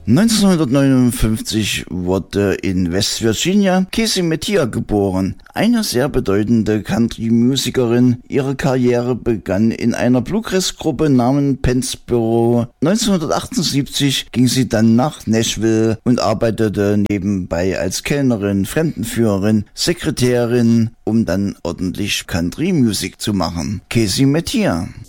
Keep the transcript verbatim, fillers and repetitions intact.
neunzehnhundertneunundfünfzig wurde in West Virginia Casey Mattia geboren, eine sehr bedeutende Country-Musikerin. Ihre Karriere begann in einer Bluegrass-Gruppe namens Pennsboro. neunzehnhundertachtundsiebzig ging sie dann nach Nashville und arbeitete nebenbei als Kellnerin, Fremdenführerin, Sekretärin, um dann ordentlich Country-Musik zu machen. Casey Mattia.